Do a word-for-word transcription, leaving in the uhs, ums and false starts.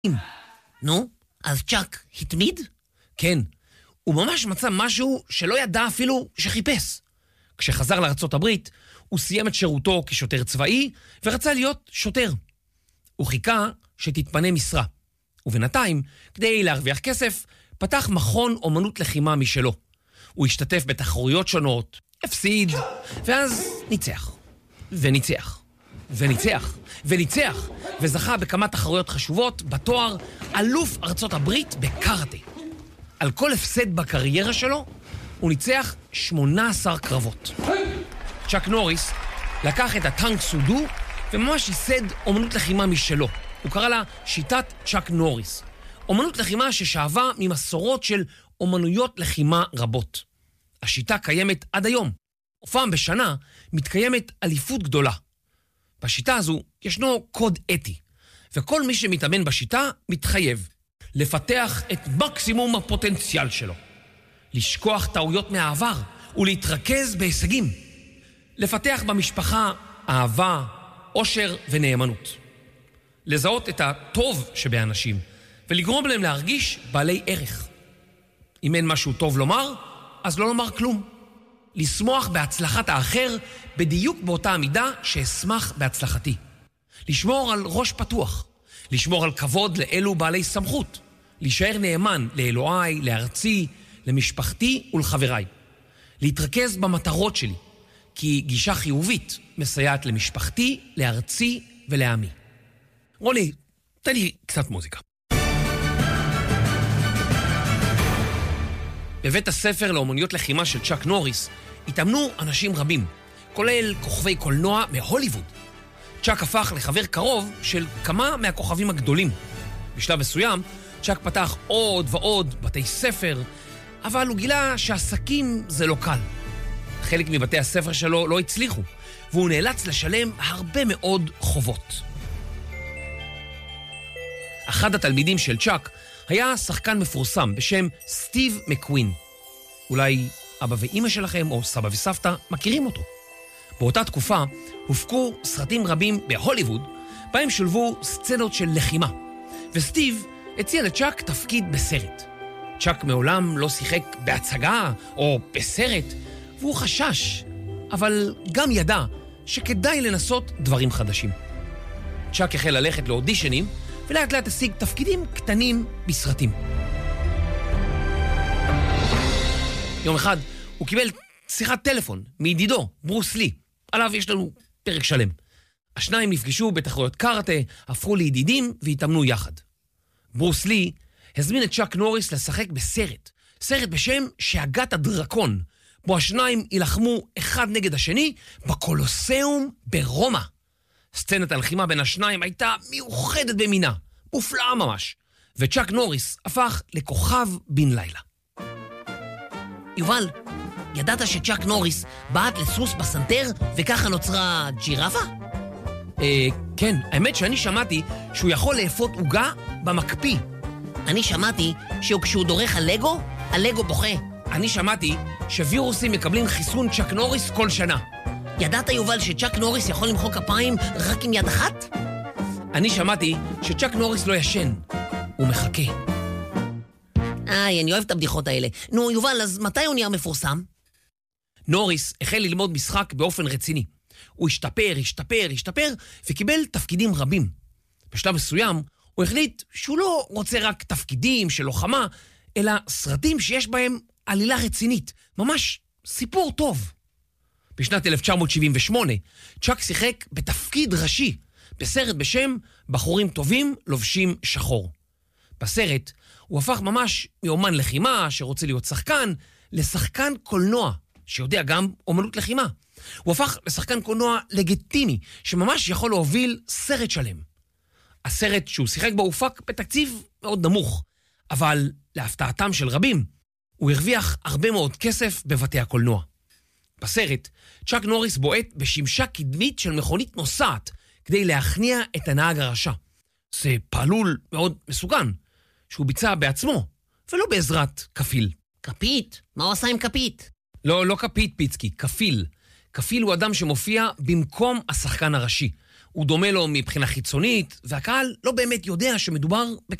נו, אז צ'אק התמיד? כן. הוא ממש מצא משהו שלא ידע אפילו שחיפש. כשחזר לארצות הברית, הוא סיים את שירותו כשוטר צבאי ורצה להיות שוטר. הוא חיכה שתתפנה משרה. ובינתיים, כדי להרוויח כסף, פתח מכון אומנות לחימה משלו. הוא השתתף בתחרויות שונות, הפסיד, ואז ניצח. וניצח. וניצח. וניצח. וזכה בכמה תחרויות חשובות בתואר אלוף ארצות הברית בקראטה. על כל הפסד בקריירה שלו, הוא ניצח שמונה עשר קרבות. צ'אק נוריס לקח את הטנק סודו וממש ייסד אומנות לחימה משלו. הוא קרא לה שיטת צ'אק נוריס. אומנות לחימה ששאבה ממסורות של אומנויות לחימה רבות. השיטה קיימת עד היום. ופעם בשנה מתקיימת אליפות גדולה. בשיטה הזו ישנו קוד אתי, וכל מי שמתאמן בשיטה מתחייב לפתח את מקסימום הפוטנציאל שלו, לשכוח טעויות מהעבר ולהתרכז בהישגים, לפתח במשפחה אהבה, אושר ונאמנות, לזהות את הטוב שבאנשים ולגרום להם להרגיש בעלי ערך. אם אין משהו טוב לומר, אז לא לומר כלום. לשמוח בהצלחת האחר בדיוק באותה המידה שאשמח בהצלחתי. לשמור על ראש פתוח, לשמור על כבוד לאלו בעלי סמכות, להישאר נאמן לאלוהי, לארצי, למשפחתי ולחבריי. להתרכז במטרות שלי, כי גישה חיובית מסייעת למשפחתי, לארצי ולעמי. רוני, תן לי קצת מוזיקה. בבית הספר לאומנויות לחימה של צ'אק נוריס התאמנו אנשים רבים, כולל כוכבי קולנוע מהוליווד. צ'אק הפך לחבר קרוב של כמה מהכוכבים הגדולים. בשלב מסוים, צ'אק פתח עוד ועוד בתי ספר, אבל הוא גילה שעסקים זה לא קל. חלק מבתי הספר שלו לא הצליחו, והוא נאלץ לשלם הרבה מאוד חובות. אחד התלמידים של צ'אק היה שחקן מפורסם בשם סטיב מקווין. אולי אבא ואמא שלכם או סבא וסבתא מכירים אותו. באותה תקופה הופקו סרטים רבים בהוליווד, בהם שולבו סצנות של לחימה, וסטיב הציע לצ'אק תפקיד בסרט. צ'אק מעולם לא שיחק בהצגה או בסרט, והוא חשש, אבל גם ידע שכדאי לנסות דברים חדשים. צ'אק החל ללכת לאודישנים, ולאט לאט השיג תפקידים קטנים בסרטים. יום אחד הוא קיבל שיחת טלפון מידידו, ברוס לי. עליו יש לנו פרק שלם. השניים נפגשו בתחרויות קראטה, הפכו לידידים והתאמנו יחד. ברוס לי הזמין את צ'אק נוריס לשחק בסרט. סרט בשם שאגת הדרקון, בו השניים ילחמו אחד נגד השני בקולוסיאום ברומא. סצנת הלחימה בין השניים הייתה מיוחדת במינה, מופלאה ממש, וצ'אק נוריס הפך לכוכב בן לילה. יובל, ידעת שצ'אק נוריס בעט לסוס בסנטר וככה נוצרה ג'ירפה? אה, כן, האמת שאני שמעתי שהוא יכול לאפות עוגה במקפיא. אני שמעתי שכשהוא דורך על לגו, הלגו בוכה. אני שמעתי שווירוסים מקבלים חיסון צ'אק נוריס כל שנה. ידעת, יובל, שצ'אק נוריס יכול למחוא כפיים רק עם יד אחת? אני שמעתי שצ'אק נוריס לא ישן, הוא מחכה. איי, אני אוהב את הבדיחות האלה. נו, יובל, אז מתי הוא נהיה מפורסם? נוריס החל ללמוד משחק באופן רציני. הוא השתפר, השתפר, השתפר, וקיבל תפקידים רבים. בשלב מסוים, הוא החליט שהוא לא רוצה רק תפקידים של לוחמה, אלא סרטים שיש בהם עלילה רצינית, ממש סיפור טוב. בשנת אלף תשע מאות שבעים ושמונה, צ'אק שיחק בתפקיד ראשי, בסרט בשם בחורים טובים לובשים שחור. בסרט הוא הפך ממש מאומן לחימה שרוצה להיות שחקן, לשחקן קולנוע, שיודע גם אומנות לחימה. הוא הפך לשחקן קולנוע לגיטימי, שממש יכול להוביל סרט שלם. הסרט שהוא שיחק בו הופק בתקציב מאוד נמוך, אבל להפתעתם של רבים, הוא הרוויח הרבה מאוד כסף בבתי הקולנוע. בסרט, צ'אק נוריס בועט בשמשה קדמית של מכונית נוסעת, כדי להכניע את הנהג הרשע. זה פעלול מאוד מסוכן, שהוא ביצע בעצמו, ולא בעזרת כפיל. כפית? מה הוא עשה עם כפית? לא, לא כפית פיצקי, כפיל. כפיל הוא אדם שמופיע במקום השחקן הראשי. הוא דומה לו מבחינה חיצונית, והקהל לא באמת יודע שמדובר בכ...